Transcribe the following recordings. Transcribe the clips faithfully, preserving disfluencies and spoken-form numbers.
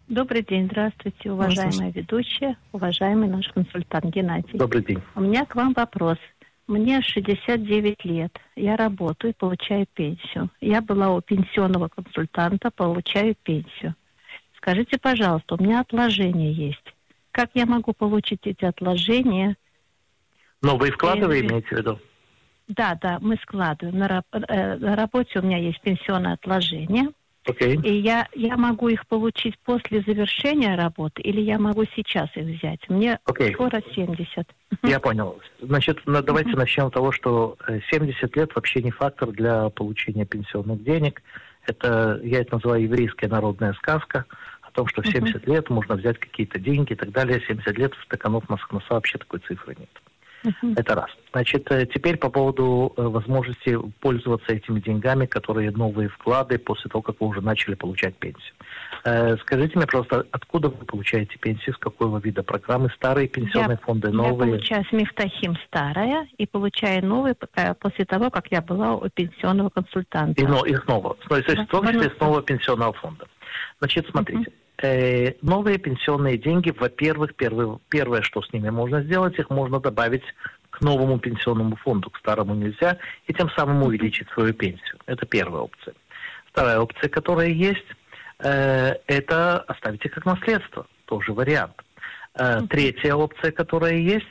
Добрый день, здравствуйте, уважаемая ведущая, уважаемый наш консультант Геннадий. Добрый день. У меня к вам вопрос. Мне шестьдесят девять лет, я работаю, получаю пенсию. Я была у пенсионного консультанта, получаю пенсию. Скажите, пожалуйста, у меня отложения есть. Как я могу получить эти отложения? Новые вклады вы имеете в виду? Да, да, мы складываем. На, раб- э, на работе у меня есть пенсионное отложение. Окей. И я, я могу их получить после завершения работы, или я могу сейчас их взять? Мне Окей. скоро семьдесят. Я понял. Значит, ну, давайте uh-huh. начнем с того, что семьдесят лет вообще не фактор для получения пенсионных денег. Это, я это называю, еврейская народная сказка о том, что в семьдесят uh-huh. лет можно взять какие-то деньги и так далее. семьдесят лет в стаканов Москноса вообще такой цифры нет. Uh-huh. Это раз. Значит, теперь по поводу возможности пользоваться этими деньгами, которые новые вклады после того, как вы уже начали получать пенсию. Скажите мне, пожалуйста, откуда вы получаете пенсию, с какого вида программы? Старые пенсионные я, фонды, новые? Я получаю с Мифтахим старая и получаю новые после того, как я была у пенсионного консультанта. И, но, и снова, то есть в том числе с нового пенсионного фонда. Значит, смотрите. Uh-huh. Э, новые пенсионные деньги, во-первых, первое, первое, что с ними можно сделать, их можно добавить к новому пенсионному фонду, к старому нельзя, и тем самым увеличить свою пенсию. Это первая опция. Вторая опция, которая есть, э, это оставить их как наследство, тоже вариант. Э, третья опция, которая есть,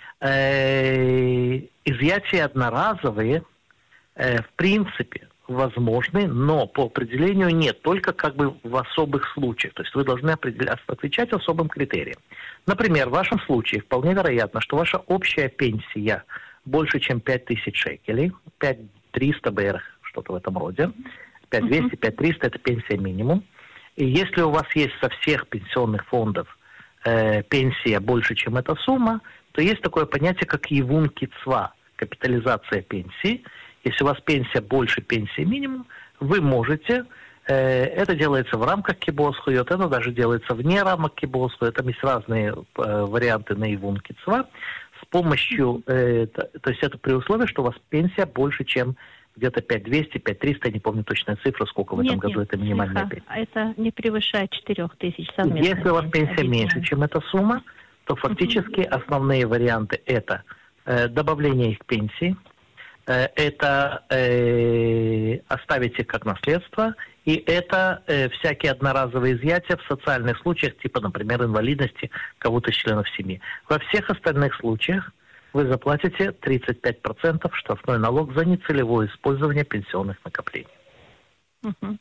э, изъятия одноразовые, э, в принципе, возможны, но по определению нет, только как бы в особых случаях. То есть вы должны отвечать особым критериям. Например, в вашем случае вполне вероятно, что ваша общая пенсия больше, чем пять тысяч шекелей, пять тысяч триста бэрах, что-то в этом роде. пять тысяч двести, пять тысяч триста – это пенсия минимум. И если у вас есть со всех пенсионных фондов э, пенсия больше, чем эта сумма, то есть такое понятие, как евун кицва, капитализация пенсии. Если у вас пенсия больше пенсии минимум, вы можете, э, это делается в рамках кибосхуйот, это даже делается вне рамок кибосхуйот, там есть разные э, варианты на ивун кицва, с помощью, э, то, то есть это при условии, что у вас пенсия больше, чем где-то пять тысяч двести, пять тысяч триста, я не помню точную цифру, сколько в этом нет, году нет, это минимальная слегка. пенсия. Это не превышает четырех тысяч совместно. Если у вас пенсия меньше, чем эта сумма, то фактически uh-huh. основные варианты это э, добавление их к пенсии, это э, оставить их как наследство, и это э, всякие одноразовые изъятия в социальных случаях, типа, например, инвалидности кого-то из членов семьи. Во всех остальных случаях вы заплатите тридцать пять процентов штрафной налог за нецелевое использование пенсионных накоплений. Угу.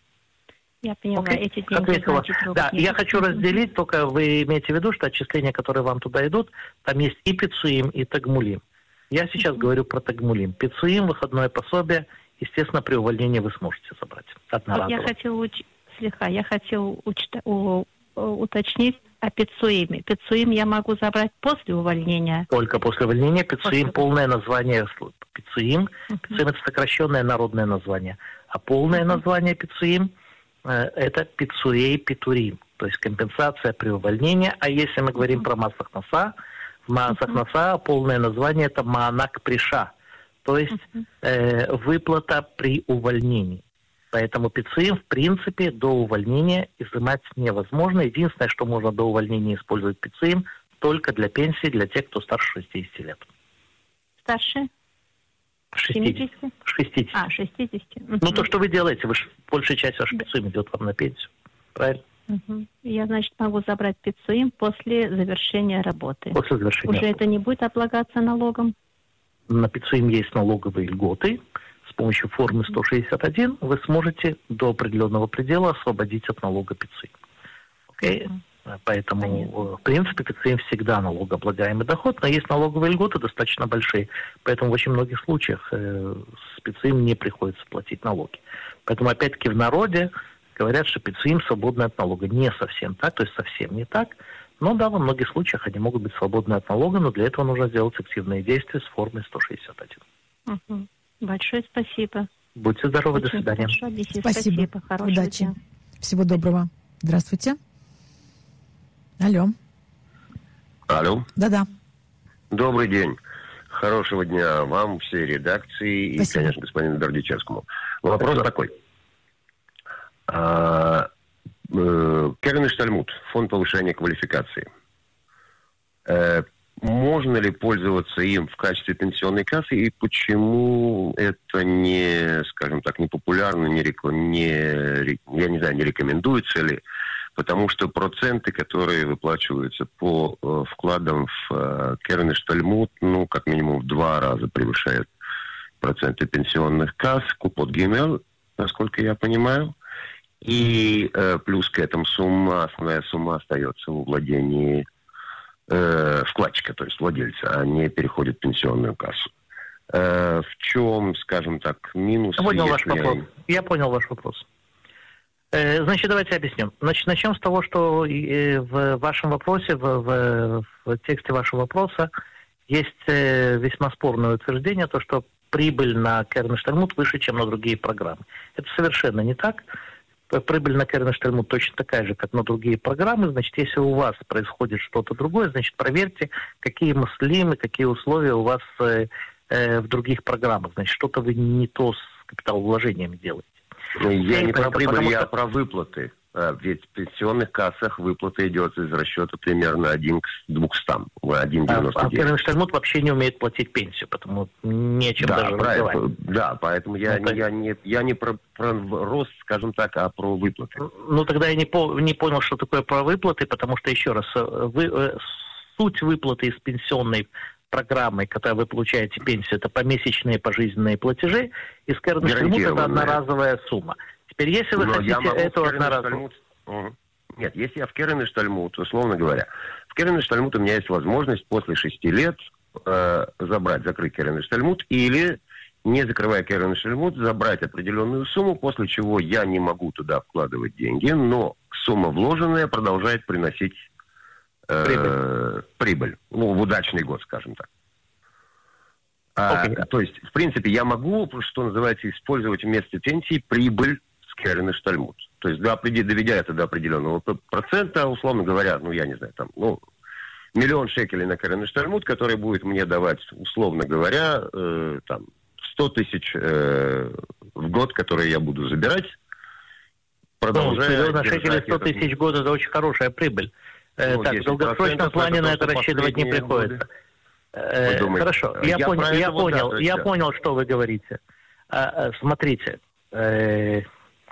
Я поняла, okay. Эти деньги Ответила. Да, я хочу разделить, только вы имеете в виду, что отчисления, которые вам туда идут, там есть и пицуим, и тагмулим. Я сейчас mm-hmm. говорю про тагмулим. Пицуим, выходное пособие, естественно, при увольнении вы сможете забрать. Одноразово. Я хотела уч... слегка, я хотела уч... у... уточнить о пицуиме. Пицуим я могу забрать после увольнения? Только после увольнения. Пицуим, после... полное название пицуим. Mm-hmm. Пицуим – это сокращенное народное название. А полное mm-hmm. название пицуим – это пицуей питурим. То есть компенсация при увольнении. А если мы говорим mm-hmm. про мас хакноса, в мас хакноса полное название это маанак приша, то есть uh-huh. э, выплата при увольнении. Поэтому пицуим в принципе до увольнения изымать невозможно. Единственное, что можно до увольнения использовать пицуим, только для пенсии, для тех, кто старше шестидесяти лет. Старше? шестидесяти. шестидесяти. А, шестидесяти. Uh-huh. Ну то, что вы делаете, вы, большая часть вашей пицуим идет вам на пенсию. Правильно? Угу. Я, значит, могу забрать пицуим после завершения работы. После завершения Уже работы. Это не будет облагаться налогом? На пицуим есть налоговые льготы. С помощью формы сто шестьдесят один вы сможете до определенного предела освободить от налога пицуим. Окей? Угу. Поэтому, понятно. В принципе, пицуим всегда налогооблагаемый доход, но есть налоговые льготы достаточно большие. Поэтому в очень многих случаях э, с пицуим не приходится платить налоги. Поэтому, опять-таки, в народе говорят, что пицуим свободны от налога. Не совсем так, то есть совсем не так. Но да, во многих случаях они могут быть свободны от налога, но для этого нужно сделать активные действия с формой сто шестьдесят один. Угу. Большое спасибо. Будьте здоровы, очень до свидания. Спасибо. Спасибо. Хорошего Удачи. дня. Всего доброго. Здравствуйте. Алло. Алло. Да-да. Добрый день. Хорошего дня вам, всей редакции. Спасибо. И, конечно, господину Бердичевскому. Вопрос Спасибо. такой. Керен Штальмут, фонд повышения квалификации. Можно ли пользоваться им в качестве пенсионной кассы и почему это не, скажем так, не популярно, не, не, я не знаю, не рекомендуется ли? Потому что проценты, которые выплачиваются по э, вкладам в э, Керен Штальмут, ну, как минимум в два раза превышают проценты пенсионных касс, Купот Гимел, насколько я понимаю. И э, плюс к этому сумма, основная сумма остается в владении э, вкладчика, то есть владельца, а не переходит в пенсионную кассу. Э, в чем, скажем так, минус? Я понял ваш вопрос. Я понял ваш вопрос. Э, значит, давайте объясним. Значит, начнем с того, что э, в вашем вопросе, в, в, в тексте вашего вопроса есть э, весьма спорное утверждение, то, что прибыль на Керен Штальмут выше, чем на другие программы. Это совершенно не так. Прибыль на Керен Штальмут точно такая же, как на другие программы. Значит, если у вас происходит что-то другое, значит, проверьте, какие маслимы, какие условия у вас э, э, в других программах. Значит, что-то вы не то с капиталовложениями делаете. Я не про прибыль, я про выплаты. Ведь в пенсионных кассах выплата идет из расчета примерно один к двухстам, один девяносто девять. А Керен Штальмут вообще не умеет платить пенсию, потому нечем да, даже разговаривать. Да, поэтому я, ну, не, я, не, я не про, про рост, скажем так, а про выплаты. Ну, тогда я не, по, не понял, что такое про выплаты, потому что, еще раз, вы, суть выплаты из пенсионной программы, когда вы получаете пенсию, это помесячные пожизненные платежи, из Керен Штальмут это одноразовая сумма. Теперь, если вы Но хотите эту одноразовую... Угу. Нет, если я в Керен Штальмут, условно говоря, в Керен Штальмут у меня есть возможность после шести лет э, забрать, закрыть Керен Штальмут, или, не закрывая Керен Штальмут, забрать определенную сумму, после чего я не могу туда вкладывать деньги, но сумма вложенная продолжает приносить э, прибыль. прибыль. Ну, в удачный год, скажем так. А, okay. То есть, в принципе, я могу, что называется, использовать вместо пенсии прибыль Керен Штальмут. То есть, доведя это до определенного процента, условно говоря, ну, я не знаю, там, ну, миллион шекелей на Керен Штальмут, который будет мне давать, условно говоря, э, там, сто тысяч э, в год, которые я буду забирать, продолжая... Ну, миллион шекелей сто тысяч в год, это очень хорошая прибыль. Э, ну, так, в долгосрочном плане на это рассчитывать не приходится. Э, хорошо, я, я, понял, я, понял, да, я понял, что вы говорите. А, смотрите, э,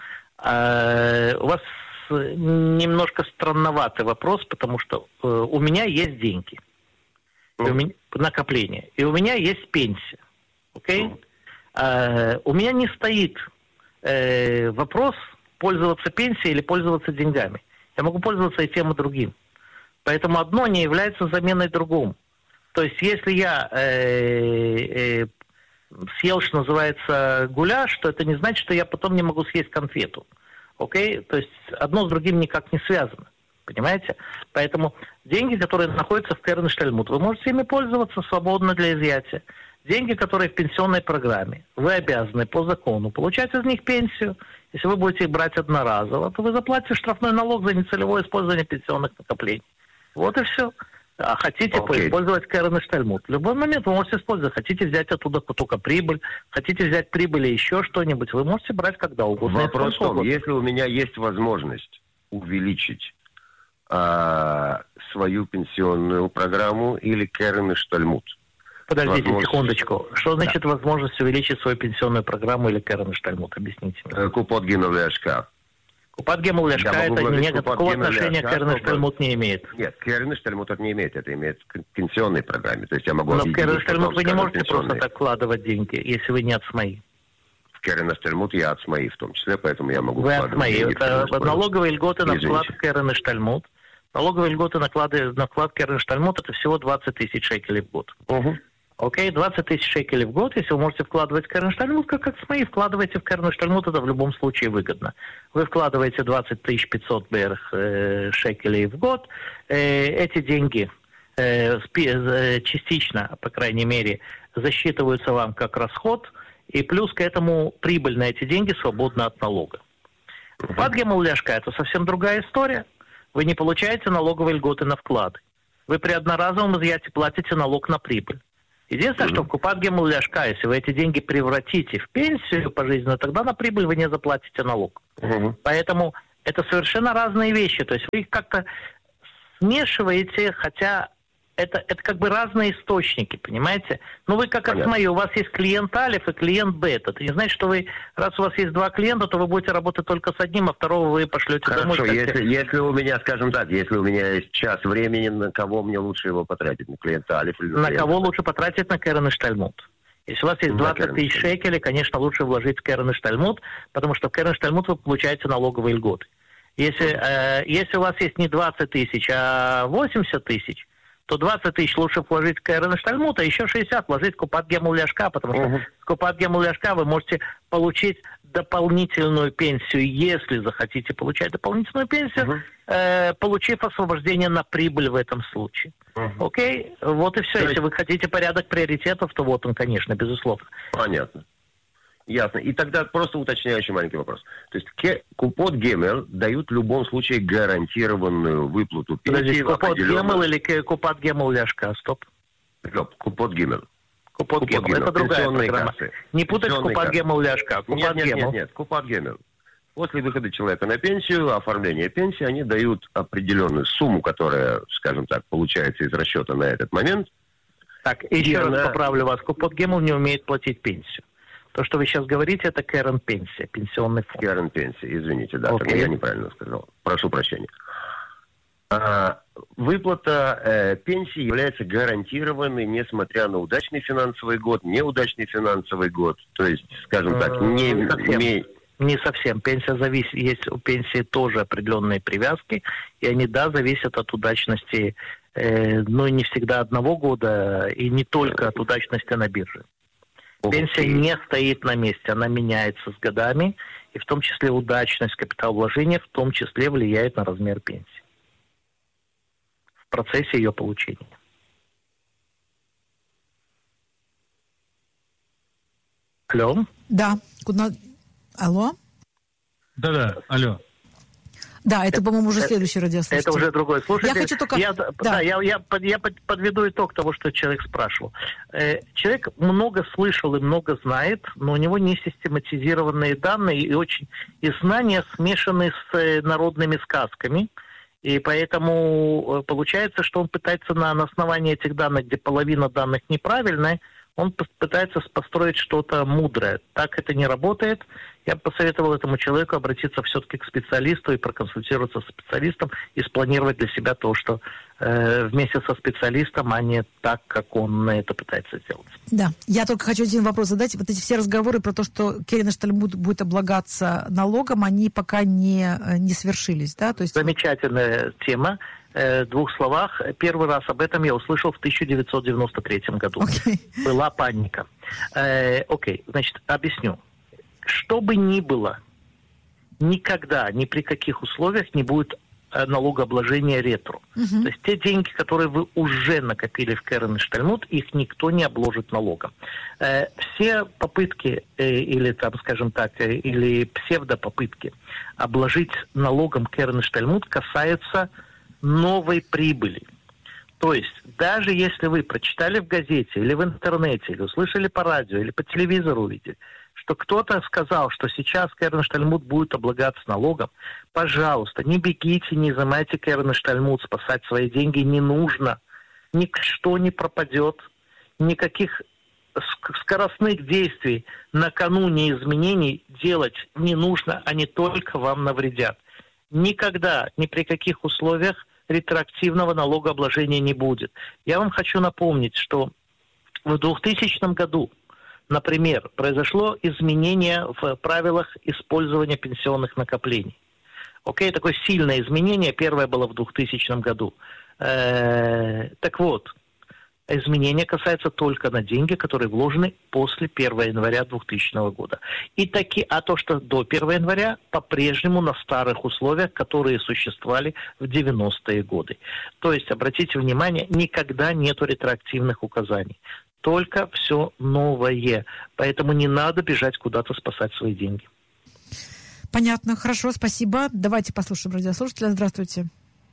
Uh, у вас немножко странноватый вопрос, потому что uh, у меня есть деньги, mm. и у меня, накопление, и у меня есть пенсия. Okay? Mm. Uh, у меня не стоит uh, вопрос пользоваться пенсией или пользоваться деньгами. Я могу пользоваться и тем, и другим. Поэтому одно не является заменой другому. То есть если я uh, uh, съел, что называется, гуляш, то это не значит, что я потом не могу съесть конфету. Окей? Okay? То есть одно с другим никак не связано. Понимаете? Поэтому деньги, которые находятся в Керен Штальмут, вы можете ими пользоваться свободно для изъятия. Деньги, которые в пенсионной программе, вы обязаны по закону получать из них пенсию. Если вы будете их брать одноразово, то вы заплатите штрафной налог за нецелевое использование пенсионных накоплений. Вот и все. А хотите okay. использовать Керен Штальмут, в любой момент вы можете использовать. Хотите взять оттуда только прибыль, хотите взять прибыль или еще что-нибудь, вы можете брать когда угодно. Вопрос в том, если у меня есть возможность увеличить а, свою пенсионную программу или Керен Штальмут. Подождите возможность... секундочку. Что значит да. возможность увеличить свою пенсионную программу или Керен Штальмут? Объясните мне. Купот Гимел-Ляшка. Купат Гимел-Ляшка это никакого отношения к Керен Штальмут не имеет. Нет, Керен Штальмут это не имеет, это имеет к пенсионной программе. То есть я могу... Но в Керен Штальмут вы не можете просто так вкладывать деньги, если вы не ацмаи. В Керен Штальмут я ацмаи в том числе, поэтому я могу вы вкладывать деньги. Это налоговые льготы на вклад в Керен Штальмут. Налоговые льготы на вклад в Керен Штальмут это всего двадцать тысяч шекелей в год. Угу. Окей, двадцать тысяч шекелей в год, если вы можете вкладывать в Керен Штальмут, как ацмаи, вкладываете в Керен Штальмут, это в любом случае выгодно. Вы вкладываете двадцать тысяч пятьсот э, шекелей в год, э, эти деньги э, спи, частично, по крайней мере, засчитываются вам как расход, и плюс к этому прибыль на эти деньги свободна от налога. Купат Гимел-Ляшка это совсем другая история. Вы не получаете налоговые льготы на вклады. Вы при одноразовом изъятии платите налог на прибыль. Единственное, mm-hmm. что в Купат Гимел-Ляшка, если вы эти деньги превратите в пенсию пожизненную, тогда на прибыль вы не заплатите налог. Mm-hmm. Поэтому Это совершенно разные вещи. То есть вы их как-то смешиваете, хотя это, это как бы разные источники, понимаете? Ну, вы как Асмаи, у вас есть клиент Алиф и клиент Бета. Это не значит, что вы, раз у вас есть два клиента, то вы будете работать только с одним, а второго вы пошлете домой. Хорошо, если, если у меня, скажем так, если у меня есть час времени, на кого мне лучше его потратить? На клиента Алиф или на, на клиента кого Бета? лучше потратить? На Керен и Штальмут. Если у вас есть двадцать тысяч шекелей, конечно, лучше вложить в Керен и Штальмут, потому что в Керен и Штальмут вы получаете налоговые льготы. Если, э, если у вас есть не двадцать тысяч, а восемьдесят тысяч, то двадцать тысяч лучше вложить в Керен и Штальмут, а еще шестьдесят вложить в Купат Гемул Ляшка, потому что uh-huh. с Купат Гемул Ляшка вы можете получить дополнительную пенсию, если захотите получать дополнительную пенсию, uh-huh. э, получив освобождение на прибыль в этом случае. Uh-huh. Окей? Вот и все. То есть... Если вы хотите порядок приоритетов, то вот он, конечно, безусловно. Понятно. Ясно. И тогда просто уточняющий маленький вопрос. То есть Купот Гемел дают в любом случае гарантированную выплату пенсии. Купот Гемел или Купот Гемел Ляшка? Стоп. Купот Гемел. Купот Гемел. Это другая программа. Кассы. Не путать с Купот Гемел Ляшка. Нет, нет, нет, нет. Купот Гемел. После выхода человека на пенсию, оформления пенсии, они дают определенную сумму, которая, скажем так, получается из расчета на этот момент. Так, еще раз она... поправлю вас. Купот Гемел не умеет платить пенсию. То, что вы сейчас говорите, это Керен пенсия, пенсионный фонд. Керен пенсия, извините, да, okay. я неправильно сказал. Прошу прощения. А, выплата э, пенсии является гарантированной, несмотря на удачный финансовый год, неудачный финансовый год. То есть, скажем так, не... не совсем. Не... Не совсем. Пенсия зависит, есть у пенсии тоже определенные привязки, и они, да, зависят от удачности, э, но не всегда одного года, и не только от удачности на бирже. Пенсия не стоит на месте, она меняется с годами, и в том числе удачность капиталовложения в том числе влияет на размер пенсии в процессе ее получения. Алло? Да. Куда... Алло? Да-да, алло. Да, это, это по-моему, уже это, следующий радиослушатель. Это уже другой слушатель. Я хочу только... Я, да. Да, я, я, я подведу итог того, что человек спрашивал. Человек много слышал и много знает, но у него не систематизированные данные и очень и знания смешаны с народными сказками. И поэтому получается, что он пытается на, на основании этих данных, где половина данных неправильная, он пытается построить что-то мудрое. Так это не работает. Я бы посоветовал этому человеку обратиться все-таки к специалисту и проконсультироваться с специалистом и спланировать для себя то, что э, вместе со специалистом, а не так, как он это пытается сделать. Да, я только хочу один вопрос задать. Вот эти все разговоры про то, что Керен и Штальмут будет облагаться налогом, они пока не, не свершились, да? То есть... Замечательная тема. В двух словах. Первый раз об этом я услышал в тысяча девятьсот девяносто третьем году. Okay. Была паника. Э, окей, значит, объясню. Что бы ни было, никогда, ни при каких условиях не будет налогообложения ретро. Uh-huh. То есть те деньги, которые вы уже накопили в Керен и Штальмут, их никто не обложит налогом. Э, все попытки, э, или там, скажем так, э, или псевдопопытки обложить налогом Керен и Штальмут касаются новой прибыли. То есть, даже если вы прочитали в газете, или в интернете, или услышали по радио, или по телевизору увидели, что кто-то сказал, что сейчас Керен и Штальмут будет облагаться налогом, пожалуйста, не бегите, не изымайте Керен и Штальмут, спасать свои деньги не нужно. Ничто не пропадет, никаких скоростных действий накануне изменений делать не нужно, они только вам навредят. Никогда, ни при каких условиях ретроактивного налогообложения не будет. Я вам хочу напомнить, что в двухтысячном году, например, произошло изменение в правилах использования пенсионных накоплений. Окей, такое сильное изменение. Первое было в двухтысячном году. Э-э- так вот, изменение касается только на деньги, которые вложены после первого января двухтысячного года. И таки, а то, что до первого января, по-прежнему на старых условиях, которые существовали в девяностые годы. То есть, обратите внимание, никогда нету ретроактивных указаний. Только все новое. Поэтому не надо бежать куда-то спасать свои деньги. Понятно, хорошо, спасибо. Давайте послушаем радиослушателя. Здравствуйте.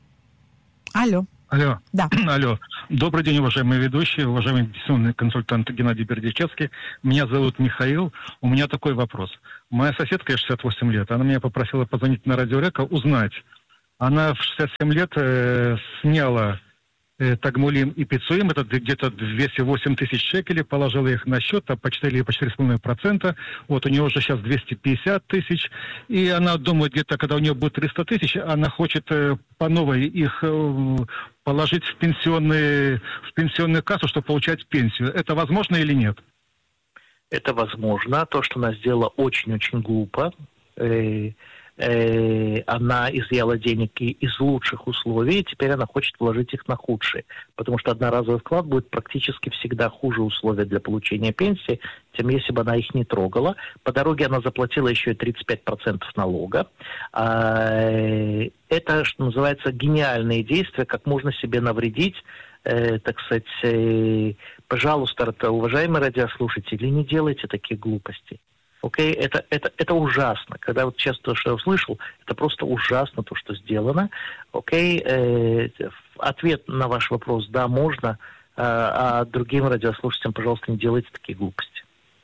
Алло. Алло. Да. Алло. Добрый день, уважаемые ведущие, уважаемый пенсионный консультант Геннадий Бердичевский. Меня зовут Михаил. У меня такой вопрос. Моя соседка, ей шестьдесят восемь лет, она меня попросила позвонить на Радио Река, узнать. Она в шестьдесят семь лет э, сняла э, Тагмулим и Пицуим, это где-то двести восемь тысяч шекелей, положила их на счет, а почти по четыре с половиной процента. Вот у нее уже сейчас двести пятьдесят тысяч. И она думает, где-то, когда у нее будет триста тысяч, она хочет э, по новой их э, положить в, пенсионные, в пенсионную кассу, чтобы получать пенсию. Это возможно или нет? Это возможно. То, что она сделала, очень-очень глупо. Э, э, она изъяла денег из лучших условий, и теперь она хочет вложить их на худшие. Потому что одноразовый вклад будет практически всегда хуже условия для получения пенсии, чем если бы она их не трогала. По дороге она заплатила еще и тридцать пять процентов налога. Э, это, что называется, гениальные действия, как можно себе навредить. Э, так сказать, э, пожалуйста, уважаемые радиослушатели, не делайте таких глупостей. Окей, okay? это, это, это ужасно. Когда вот сейчас то, что я услышал, это просто ужасно, то, что сделано. Окей, okay? э, ответ на ваш вопрос, да, можно, э, а другим радиослушателям, пожалуйста, не делайте такие глупости.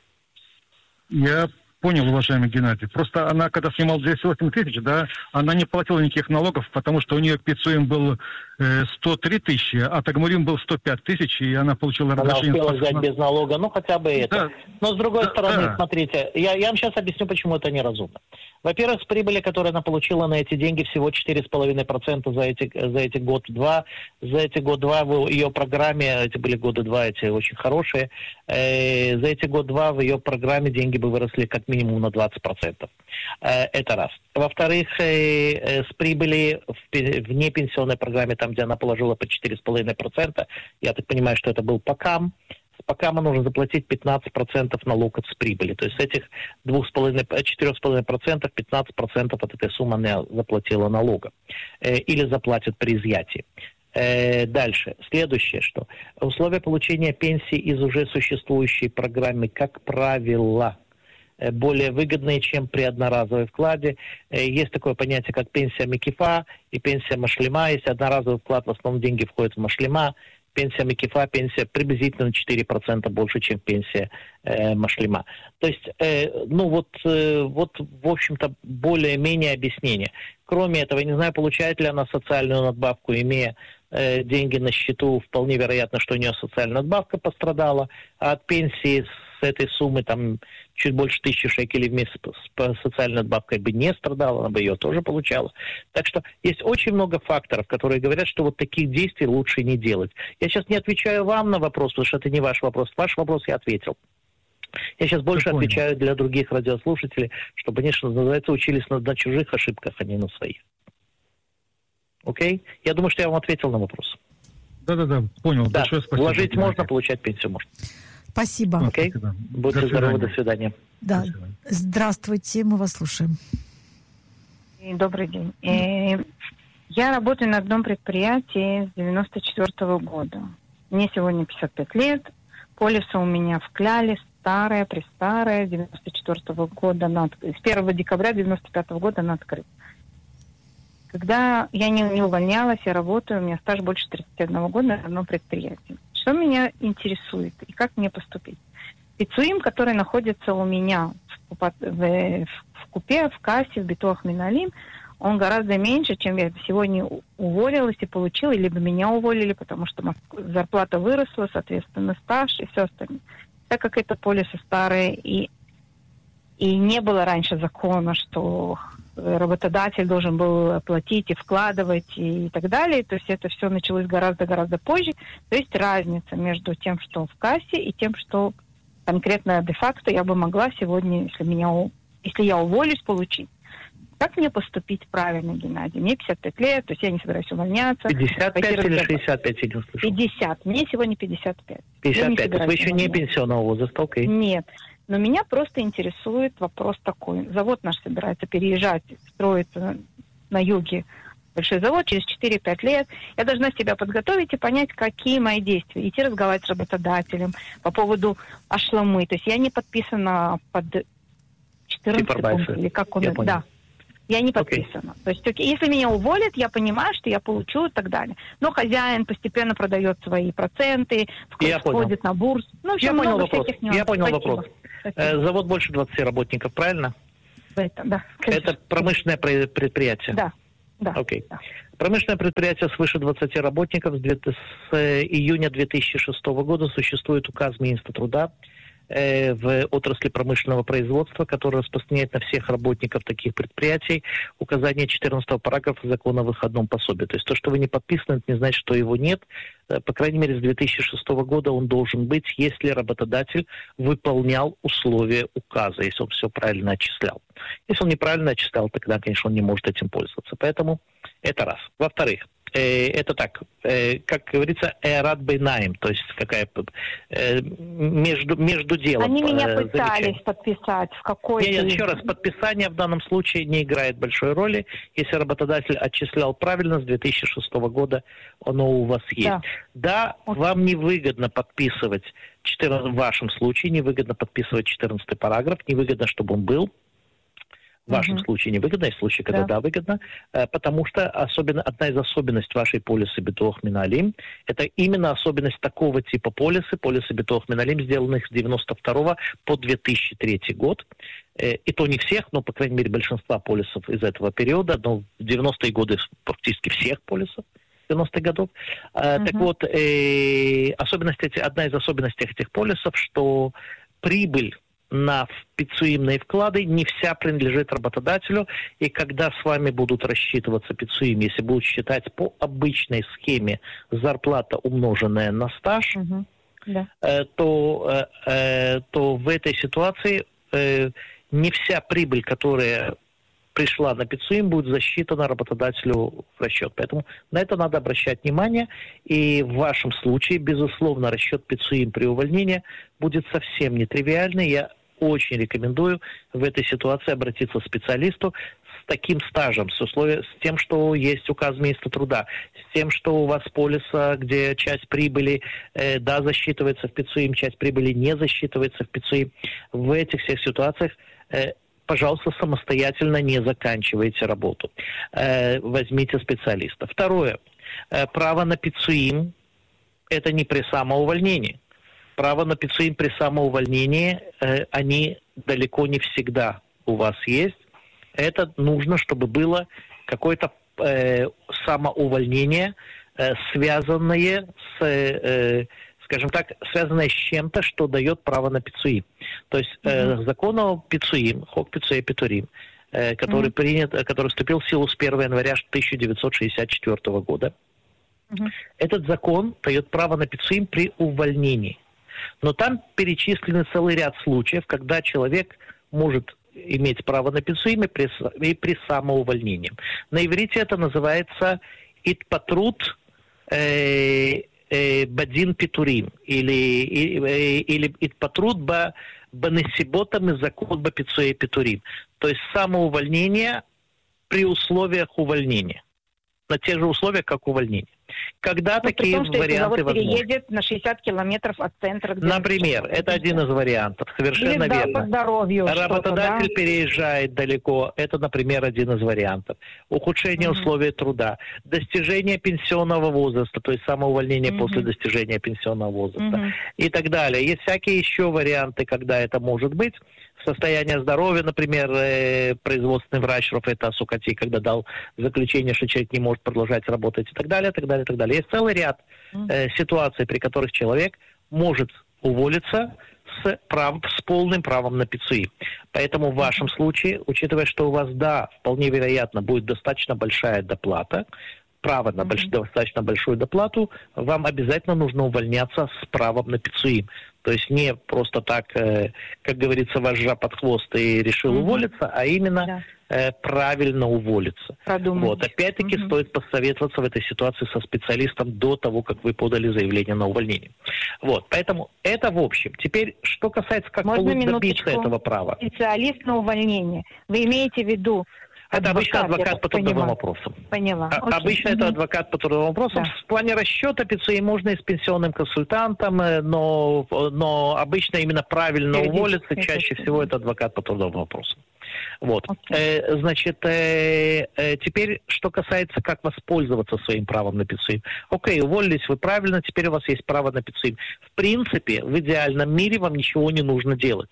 Я понял, уважаемый Геннадий. Просто она, когда снимала двести восемь тысяч, да, она не платила никаких налогов, потому что у нее Пицуим был э, сто три тысячи, а Тагмулим был сто пять тысяч, и она получила разрешение. Она успела взять без налога, ну хотя бы это. Да. Но с другой да, стороны, да. смотрите, я, я вам сейчас объясню, почему это неразумно. Во-первых, с прибыли, которую она получила на эти деньги, всего четыре с половиной процента за эти, за эти год-два. За эти год-два в ее программе, эти были годы два, эти очень хорошие, э, за эти год-два в ее программе деньги бы выросли как минимум на двадцать процентов. Э, это раз. Во-вторых, э, э, с прибыли в, в непенсионной программе, там, где она положила по четыре с половиной процента, я так понимаю, что это был ПАКАМ, пока нужно заплатить пятнадцать процентов налога с прибыли. То есть с этих четыре с половиной процента пятнадцать процентов от этой суммы она заплатила налога. Э, или заплатит при изъятии. Э, дальше. Следующее, что условия получения пенсии из уже существующей программы, как правило, более выгодные, чем при одноразовом вкладе. Есть такое понятие, как пенсия Мекифа и пенсия Машлима. Если одноразовый вклад, в основном деньги входят в Машлима. Пенсия Мекифа, пенсия приблизительно на четыре процента больше, чем пенсия э, Машлима. То есть, э, ну вот, э, вот, в общем-то, более-менее объяснение. Кроме этого, я не знаю, получает ли она социальную надбавку, имея э, деньги на счету, вполне вероятно, что у нее социальная надбавка пострадала, а от пенсии с этой суммы там чуть больше тысячи шекелей в месяц с социальной надбавкой бы не страдала, она бы ее тоже получала. Так что есть очень много факторов, которые говорят, что вот таких действий лучше не делать. Я сейчас не отвечаю вам на вопрос, потому что это не ваш вопрос. Ваш вопрос я ответил. Я сейчас больше Я отвечаю понял. для других радиослушателей, чтобы они, что называется, учились на, на чужих ошибках, а не на своих. Окей? Я думаю, что я вам ответил на вопрос. Да-да-да, понял. Да, Большое спасибо. вложить Геннадий. можно, получать пенсию можно. Спасибо. Окей? Спасибо. Будьте До здоровы, свидания. до свидания. Да. До свидания. Здравствуйте, мы вас слушаем. Добрый день. Э, Я работаю на одном предприятии с девяносто четвёртого года. Мне сегодня пятьдесят пять лет. Полиса у меня в Кляле, старая, престарая, девяносто четвёртого года, она от- с первого декабря девяносто пятого года она открыта. Когда я не, не увольнялась, я работаю, у меня стаж больше тридцати одного года на одном предприятии. Что меня интересует и как мне поступить? Пицуим, который находится у меня в, купа- в- в купе, в кассе, в Битуах Миналим, он гораздо меньше, чем я сегодня у- уволилась и получила, либо меня уволили, потому что мос- зарплата выросла, соответственно, стаж и все остальное. Так как это полисы старые, и, и не было раньше закона, что работодатель должен был платить и вкладывать и так далее, то есть это все началось гораздо-гораздо позже. То есть разница между тем, что в кассе, и тем, что конкретно де-факто я бы могла сегодня, если, меня, у- если я уволюсь, получить. Как мне поступить правильно, Геннадий? Мне пятьдесят пять лет, то есть я не собираюсь увольняться. пятьдесят пять Пойти или разговаривать. шестьдесят пять, я не услышал? пятьдесят. Мне сегодня пятьдесят пять. Я пятьдесят не пять. То есть вы собираюсь еще не увольняться. пенсионного возраста, окей. Нет. Но меня просто интересует вопрос такой. Завод наш собирается переезжать, строится на юге. Большой завод через четыре-пять лет. Я должна себя подготовить и понять, какие мои действия. Идти разговаривать с работодателем по поводу ашламы. То есть я не подписана под четырнадцатый Супервайзер. пункт, или как он... Я понял. Да. Я не Окей. подписана. То есть, окей, если меня уволят, я понимаю, что я получу и так далее. Но хозяин постепенно продает свои проценты, Я понял. входит на бурсу. Ну, в общем, Я понял много вопрос. всяких нюансов. Я понял Спасибо. вопрос. Спасибо. Э, завод больше двадцати работников, правильно? Это, да, это промышленное предприятие? Да. Да. Окей. Да. Промышленное предприятие свыше двадцати работников. С июня две тысячи шестого года существует указ Министра труда в отрасли промышленного производства, который распространяет на всех работников таких предприятий указание четырнадцатого параграфа закона о выходном пособии. То есть то, что вы не подписаны, это не значит, что его нет. По крайней мере, с две тысячи шестого года он должен быть, если работодатель выполнял условия указа, если он все правильно отчислял. Если он неправильно отчислял, тогда, конечно, он не может этим пользоваться. Поэтому это раз. Во-вторых, это так, как говорится, эрат бейнаим, то есть какая между, между делом. Они меня пытались подписать в какой-то... Нет, нет, еще раз, подписание в данном случае не играет большой роли. Если работодатель отчислял правильно, с две тысячи шестого года оно у вас есть. Да, да, вам невыгодно подписывать, в вашем случае невыгодно подписывать четырнадцатый параграф, невыгодно, чтобы он был. В вашем uh-huh. случае невыгодно, в случае, когда да, да выгодно, потому что особенно, одна из особенностей вашей полисы Битуах Миналим, это именно особенность такого типа полисы, полисы Битуах Миналим, сделанных с девяносто второго по две тысячи третий год. И то не всех, но, по крайней мере, большинства полисов из этого периода, но в девяностые годы практически всех полисов девяностых годов. Uh-huh. Так вот, особенность, одна из особенностей этих полисов, что прибыль на пицуимные вклады не вся принадлежит работодателю, и когда с вами будут рассчитываться пицуим, если будут считать по обычной схеме зарплата, умноженная на стаж, uh-huh. yeah. э, то, э, то в этой ситуации э, не вся прибыль, которая пришла на пицуим, будет засчитана работодателю в расчет. Поэтому на это надо обращать внимание. И в вашем случае, безусловно, расчет пицуим при увольнении будет совсем нетривиальный. Я очень рекомендую в этой ситуации обратиться к специалисту с таким стажем, с условием, с тем, что есть указ министра труда, с тем, что у вас полиса, где часть прибыли, э, да, засчитывается в пицуим, часть прибыли не засчитывается в пицуим. В этих всех ситуациях э, пожалуйста, самостоятельно не заканчивайте работу. Э, возьмите специалиста. Второе. Э, право на пицуим – это не при самоувольнении. Право на пицуим при самоувольнении, э, они далеко не всегда у вас есть. Это нужно, чтобы было какое-то э, самоувольнение, э, связанное с... Э, скажем так, связанное с чем-то, что дает право на пицуим. То есть mm-hmm. э, закон о пицуим, хок пицуя петурим, э, который mm-hmm. принят, который вступил в силу с первого января тысяча девятьсот шестьдесят четвёртого года. Mm-hmm. Этот закон дает право на пицуим при увольнении. Но там перечислены целый ряд случаев, когда человек может иметь право на пицуим и при, и при самоувольнении. На иврите это называется итпатрут э, бадин петурим, или, или итпатрут ба банесиботам и закон ба пицуя петурим. То есть самоувольнение при условиях увольнения. На тех же условиях, как увольнение. Когда ну, такие том, варианты возможны? Переедет на шестьдесят километров от центра. Например, это один из вариантов. Совершенно Или, да, верно. По здоровью Работодатель да? переезжает далеко. Это, например, один из вариантов. Ухудшение угу. условий труда. Достижение пенсионного возраста, то есть самоувольнение угу. после достижения пенсионного возраста. Угу. И так далее. Есть всякие еще варианты, когда это может быть. Состояние здоровья, например, э, производственный врач Рофета Сукати, когда дал заключение, что человек не может продолжать работать, и так далее, и так далее, и так далее. Есть целый ряд э, ситуаций, при которых человек может уволиться с, прав, с полным правом на пицуим. Поэтому в вашем случае, учитывая, что у вас, да, вполне вероятно, будет достаточно большая доплата, право на больш... mm-hmm. достаточно большую доплату, вам обязательно нужно увольняться с правом на пицуим. То есть не просто так, э, как говорится, вожжа под хвост и решил mm-hmm. уволиться, а именно да. э, правильно уволиться. Продумать. Вот. Опять-таки mm-hmm. стоит посоветоваться в этой ситуации со специалистом до того, как вы подали заявление на увольнение. Вот. Поэтому это в общем. Теперь, что касается, как добиться этого права. Специалист на увольнение. Вы имеете в виду... Это обычно адвокат по трудовым вопросам. Поняла. А, обычно mm-hmm. это адвокат по трудовым вопросам. Да. В плане расчета пицуим можно и с пенсионным консультантом, но, но обычно именно правильно уволиться, чаще всего это адвокат по трудовым вопросам. Вот. Okay. Э, значит, э, э, теперь, что касается, как воспользоваться своим правом на пицуим. Окей, уволились вы правильно, теперь у вас есть право на пицуим. В принципе, в идеальном мире вам ничего не нужно делать.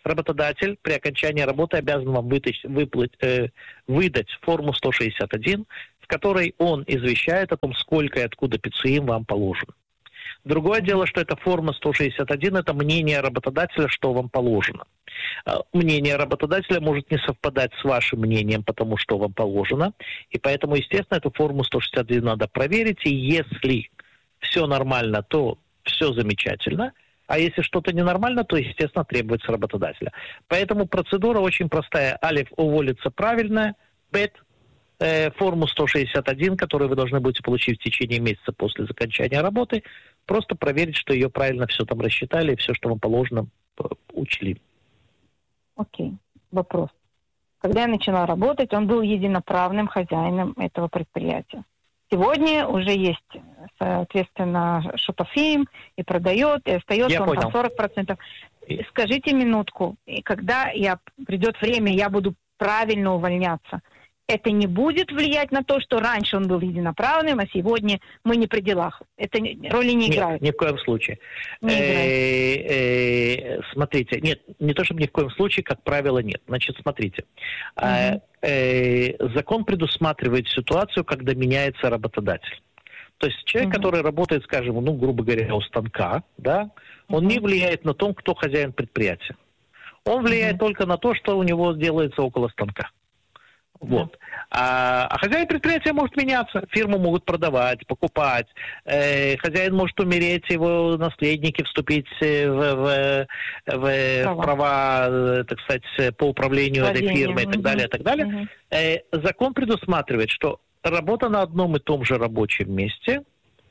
работодатель при окончании работы обязан вам вытащить, выплать, э, выдать форму сто шестьдесят один, в которой он извещает о том, сколько и откуда пицуим вам положено. Другое дело, что эта форма сто шестьдесят один – это мнение работодателя, что вам положено. Мнение работодателя может не совпадать с вашим мнением, потому что вам положено. И поэтому, естественно, эту форму сто шестьдесят один надо проверить. И если все нормально, то все замечательно. А если что-то ненормально, то, естественно, требуется работодателя. Поэтому процедура очень простая. Алиф, уволиться правильно. Бет, э, форму сто шестьдесят один, которую вы должны будете получить в течение месяца после окончания работы, просто проверить, что ее правильно все там рассчитали, и все, что вам положено, учли. Окей. Вопрос. Когда я начала работать, он был единоправным хозяином этого предприятия. Сегодня уже есть, соответственно, шутофим, и продает, и остается я он понял. там сорок процентов. Скажите минутку, и когда я, придет время, я буду правильно увольняться, это не будет влиять на то, что раньше он был единоправным, а сегодня мы не при делах? Это роли не играет? Нет, ни в коем случае. Не играет. Смотрите, нет, не то чтобы ни в коем случае, как правило, нет. Значит, смотрите. Угу. Закон предусматривает ситуацию, когда меняется работодатель. То есть человек, угу. который работает, скажем, ну, грубо говоря, у станка, да, он угу. не влияет на то, кто хозяин предприятия. Он влияет угу. только на то, что у него делается около станка. Вот. А, а хозяин предприятия может меняться. Фирму могут продавать, покупать. Э, хозяин может умереть, его наследники вступить в, в, в, права. в права, так сказать, по управлению Владение. этой фирмой и так далее, и так далее. Угу. Э, закон предусматривает, что работа на одном и том же рабочем месте,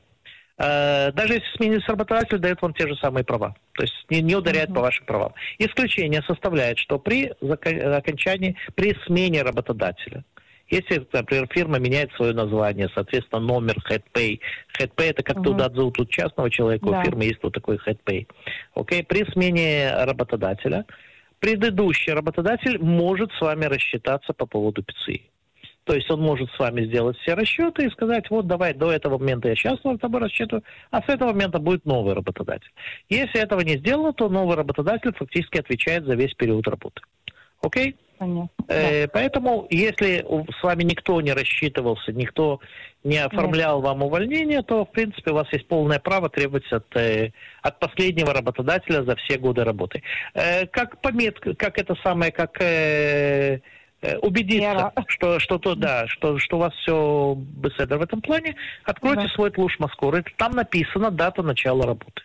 э, даже если сменится работодатель, дает вам те же самые права. То есть не, не ударяет uh-huh. по вашим правам. Исключение составляет, что при окончании, при смене работодателя, если, например, фирма меняет свое название, соответственно, номер, headpay. Headpay это как uh-huh. туда зовут тут частного человека, да. у фирмы есть вот такой headpay. Okay? При смене работодателя, предыдущий работодатель может с вами рассчитаться по поводу ПИЦИ. То есть он может с вами сделать все расчеты и сказать, вот давай до этого момента я сейчас с тобой рассчитываю, а с этого момента будет новый работодатель. Если этого не сделано, то новый работодатель фактически отвечает за весь период работы. Окей? Понятно. Э, поэтому, если с вами никто не рассчитывался, никто не оформлял Нет. вам увольнение, то, в принципе, у вас есть полное право требовать от, э, от последнего работодателя за все годы работы. Э, как пометка, как это самое, как... Э, убедиться, что, что, то, да, что, что у вас все беседа в этом плане, откройте да. свой тлуш маскоры. Там написана дата начала работы.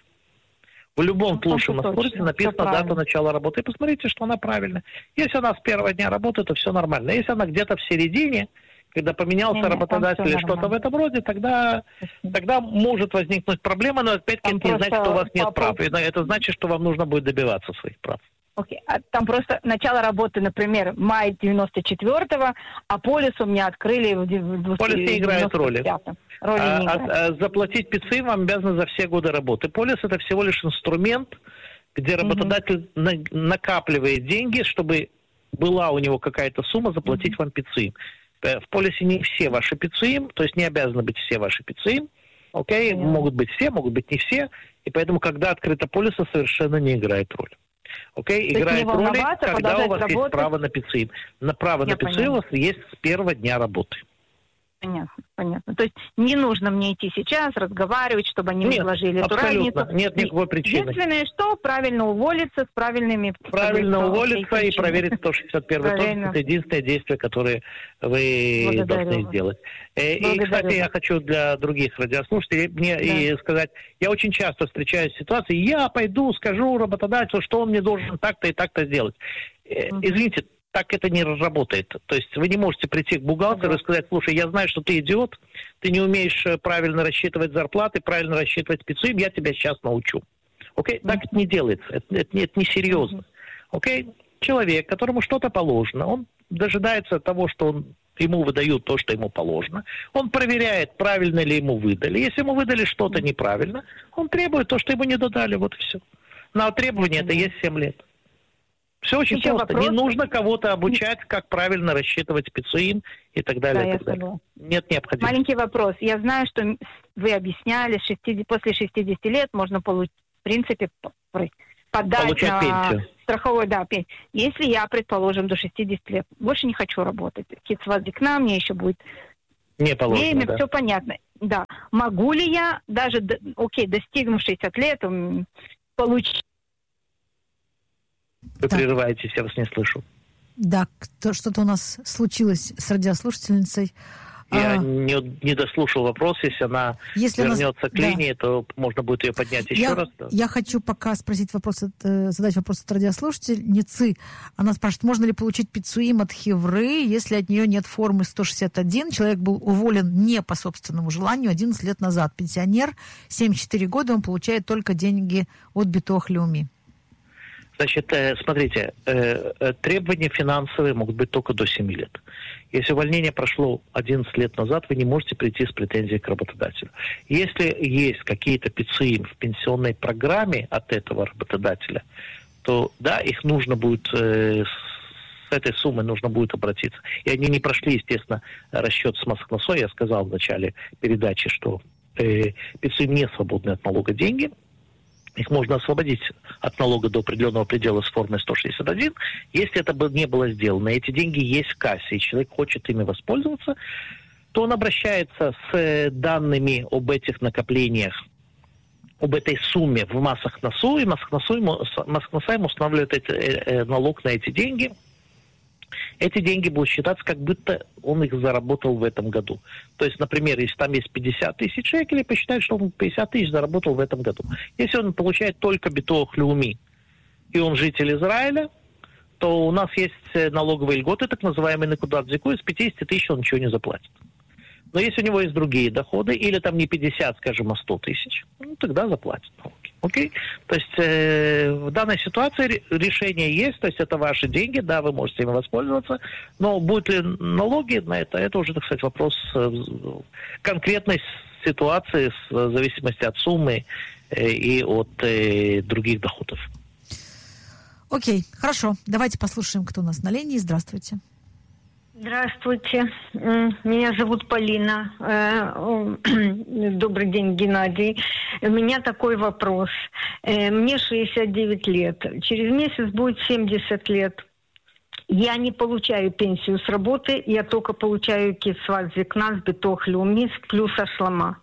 В любом ну, тлуше маскоры написана дата начала работы. И посмотрите, что она правильная. Если она с первого дня работы, то все нормально. Если она где-то в середине, когда поменялся не, работодатель или что-то в этом роде, тогда, тогда может возникнуть проблема, но опять-таки это не значит, что у вас нет прав. Это значит, что вам нужно будет добиваться своих прав. Окей. Okay. Там просто начало работы, например, май девяносто четвёртого, а полис у меня открыли в девяносто пятом. Полис не играет роли. роли а, не играет. А, а заплатить ПИЦИ вам обязаны за все годы работы. Полис это всего лишь инструмент, где работодатель mm-hmm. на, накапливает деньги, чтобы была у него какая-то сумма заплатить mm-hmm. вам ПИЦИ. В полисе не все ваши ПИЦИ, то есть не обязаны быть все ваши ПИЦИ. Окей, okay? mm-hmm. могут быть все, могут быть не все. И поэтому, когда открыто полиса, совершенно не играет роль. Окей, okay? Играет роль, когда у вас работать. есть право на ПИЦИ. На право Я на ПИЦИ у вас есть с первого дня работы. Понятно, понятно. То есть не нужно мне идти сейчас, разговаривать, чтобы они мне вложили эту разницу. Нет никакой причины. Единственное, что правильно уволиться с правильными... Правильно уволиться и проверить сто шестьдесят первый тост. Это единственное действие, которое вы Благодарю должны вас. сделать. Благодарю. И, кстати, я хочу для других радиослушателей мне да. и сказать, я очень часто встречаюсь с ситуацией, я пойду, скажу работодателю, что он мне должен так-то и так-то сделать. Mm-hmm. Извините, так это не работает. То есть вы не можете прийти к бухгалтеру ага. и сказать, слушай, я знаю, что ты идиот, ты не умеешь правильно рассчитывать зарплаты, правильно рассчитывать ПИЦИ, я тебя сейчас научу. Окей? Okay? Так это не делается. Это, это, это не серьезно. Окей? Okay? Человек, которому что-то положено, он дожидается того, что он, ему выдают то, что ему положено. Он проверяет, правильно ли ему выдали. Если ему выдали что-то неправильно, он требует то, что ему не додали. Вот и все. На требование это есть семь лет. Все очень Еще просто. Вопрос? Не нужно кого-то обучать, как правильно рассчитывать ПИЦИ и так далее. Да, и так далее. Нет необходимости. Маленький вопрос. Я знаю, что вы объясняли, шестидесяти, после шестидесяти лет можно получить, в принципе, подать получать на пенсию. страховой, да, пенсию. Если я, предположим, до шестидесяти лет больше не хочу работать, кицват зикна мне еще будет Не положено, время, да. все понятно. Да. Могу ли я, даже, окей, достигнув шестидесяти лет, получить... Вы Да. прерываетесь, я вас не слышу. Да, кто- что-то у нас случилось с радиослушательницей. Я А, не, не дослушал вопрос. Если она если она- вернется к да. линии, то можно будет ее поднять еще я, раз. Да. я хочу пока спросить вопрос, от, э, задать вопрос от радиослушательницы. Она спрашивает, можно ли получить пиццуим от Хевры, если от нее нет формы сто шестьдесят один. Человек был уволен не по собственному желанию одиннадцать лет назад. Пенсионер, семьдесят четыре года, он получает только деньги от Битох Леуми. Значит, э, смотрите, э, э, требования финансовые могут быть только до семи лет. Если увольнение прошло одиннадцать лет назад, вы не можете прийти с претензией к работодателю. Если есть какие-то пиццуим в пенсионной программе от этого работодателя, то да, их нужно будет, э, с этой суммой нужно будет обратиться. И они не прошли, естественно, расчет с Москносой. Я сказал в начале передачи, что э, пиццуим не свободны от налога деньги. Их можно освободить от налога до определенного предела с формой сто шестьдесят один. Если это бы не было сделано, эти деньги есть в кассе, и человек хочет ими воспользоваться, то он обращается с данными об этих накоплениях, об этой сумме в Массахнасу, и Массахнаса ему устанавливает эти, э, налог на эти деньги. Эти деньги будут считаться, как будто он их заработал в этом году. То есть, например, если там есть пятьдесят тысяч шекелей, посчитают, что он пятьдесят тысяч заработал в этом году. Если он получает только битох леуми, и он житель Израиля, то у нас есть налоговые льготы, так называемые накудат зику, из пятидесяти тысяч он ничего не заплатит. Но если у него есть другие доходы, или там не пятьдесят, скажем, а сто тысяч, ну, тогда заплатит налоги. Окей? То есть э, в данной ситуации решение есть, то есть это ваши деньги, да, вы можете ими воспользоваться, но будут ли налоги на это, это уже, так сказать, вопрос э, конкретной ситуации в зависимости от суммы э, и от э, других доходов. Окей, хорошо. Давайте послушаем, кто у нас на линии. Здравствуйте. Здравствуйте, меня зовут Полина. Добрый день, Геннадий. У меня такой вопрос. Мне шестьдесят девять лет. Через месяц будет семьдесят лет. Я не получаю пенсию с работы, я только получаю кицват зикна с битох леуми плюс ашлама.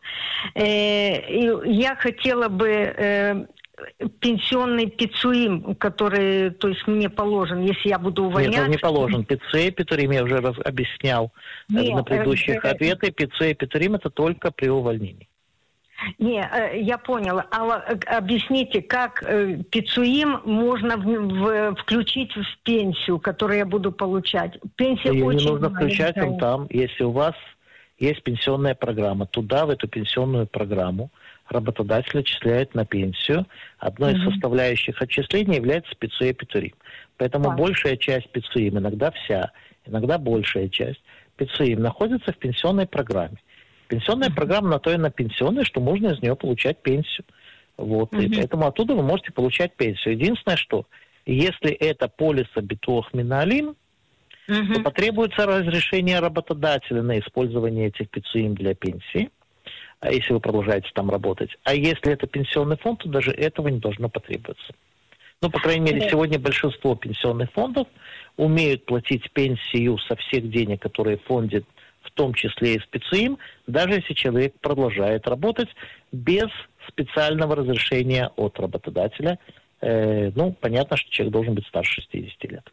Я хотела бы пенсионный пиццуим, который, то есть, мне положен, если я буду увольняться. Нет, он не положен. Пиццуи петурим, я уже раз объяснял Нет, на предыдущих э, ответах. Пиццуи петурим это только при увольнении. Не, я поняла. А объясните, как пиццуим можно в, в, включить в пенсию, которую я буду получать? Пенсия Ее очень не нужно маленькая. включать он там, если у вас есть пенсионная программа. Туда, в эту пенсионную программу, работодатель отчисляет на пенсию. Одной из составляющих отчисления является пиццуи петурим. Поэтому да. большая часть пиццуим, иногда вся, иногда большая часть пиццуим находится в пенсионной программе. Пенсионная uh-huh. программа на то и на пенсионной, что можно из нее получать пенсию. Вот. Uh-huh. И поэтому оттуда вы можете получать пенсию. Единственное, что если это полиса битуах миналим, uh-huh. то потребуется разрешение работодателя на использование этих пиццуим для пенсии, а если вы продолжаете там работать. А если это пенсионный фонд, то даже этого не должно потребоваться. Ну, по крайней мере, сегодня большинство пенсионных фондов умеют платить пенсию со всех денег, которые в фонде, в том числе и специм, даже если человек продолжает работать без специального разрешения от работодателя. Э, ну, понятно, что человек должен быть старше шестидесяти лет.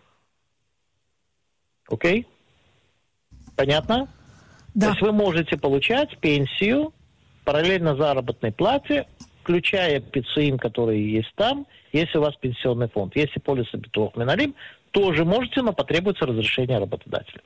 Окей? Понятно? Да. То есть вы можете получать пенсию параллельно заработной плате, включая пиццуим, которые есть там, если у вас пенсионный фонд. Если полис битуах миналим, тоже можете, но потребуется разрешение работодателя.